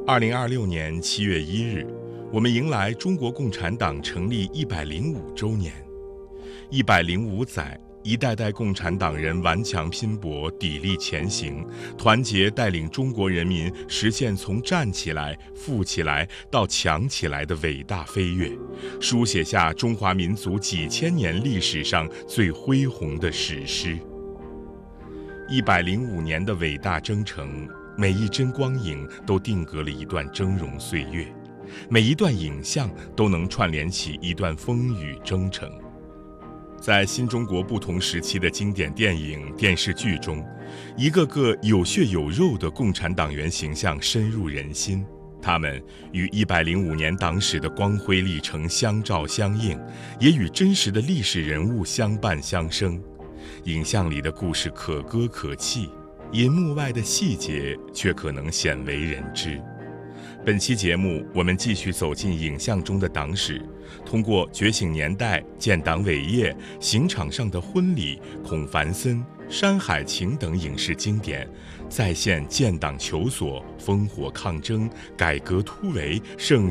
2026年7月1日，我们迎来中国共产党成立105周年。105载，一代代共产党人顽强拼搏，砥砺前行，团结带领中国人民实现从站起来、富起来到强起来的伟大飞跃，书写下中华民族几千年历史上最恢宏的史诗。105年的伟大征程，每一帧光影都定格了一段峥嵘岁月，每一段影像都能串联起一段风雨征程。在新中国不同时期的经典电影、电视剧中，一个个有血有肉的共产党员形象深入人心，他们与105年党史的光辉历程相照相应，也与真实的历史人物相伴相生。影像里的故事可歌可泣，银幕外的细节却可能鲜为人知。本期节目，我们继续走进影像中的党史，通过《觉醒年代》、建党伟业、刑场上的婚礼、孔繁森、山海情等影视经典，再现建党求索、烽火抗争、改革突围、盛